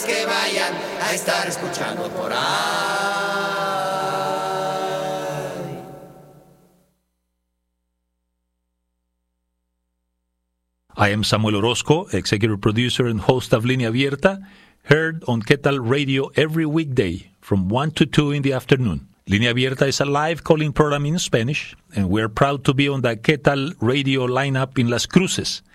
Que vayan a estar escuchando por ahí. I am Samuel Orozco, executive producer and host of Línea Abierta, heard on Ketal Radio every weekday from 1 to 2 in the afternoon. Línea Abierta is a live calling program in Spanish, and we're proud to be on the Ketal Radio lineup in Las Cruces,